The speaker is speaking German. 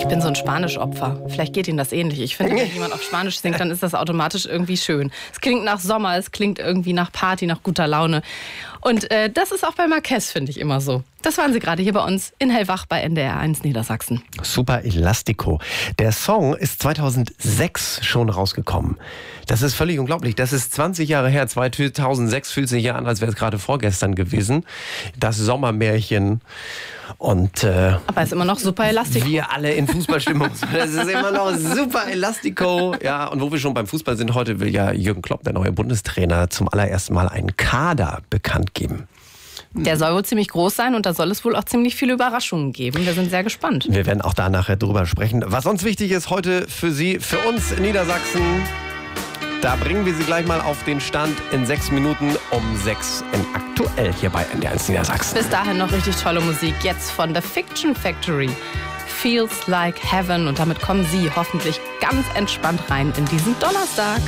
Ich bin so ein Spanischopfer. Vielleicht geht Ihnen das ähnlich. Ich finde, wenn jemand auf Spanisch singt, dann ist das automatisch irgendwie schön. Es klingt nach Sommer, es klingt irgendwie nach Party, nach guter Laune. Und das ist auch bei Marquez, finde ich, immer so. Das waren Sie gerade hier bei uns in Hellwach bei NDR 1 Niedersachsen. Super Elastico. Der Song ist 2006 schon rausgekommen. Das ist völlig unglaublich. Das ist 20 Jahre her. 2006 fühlt sich ja an, als wäre es gerade vorgestern gewesen. Das Sommermärchen. Und aber es ist immer noch super Elastico. Wir alle in Fußballstimmung. Das ist immer noch super Elastico. Ja, und wo wir schon beim Fußball sind, heute will ja Jürgen Klopp, der neue Bundestrainer, zum allerersten Mal einen Kader bekannt geben. Der soll wohl ziemlich groß sein und da soll es wohl auch ziemlich viele Überraschungen geben. Wir sind sehr gespannt. Wir werden auch da nachher drüber sprechen. Was sonst wichtig ist heute für Sie, für uns in Niedersachsen, da bringen wir Sie gleich mal auf den Stand in 6 Minuten um 6 in Aktuell hier bei NDR 1 Niedersachsen. Bis dahin noch richtig tolle Musik. Jetzt von The Fiction Factory. Feels Like Heaven. Und damit kommen Sie hoffentlich ganz entspannt rein in diesen Donnerstag.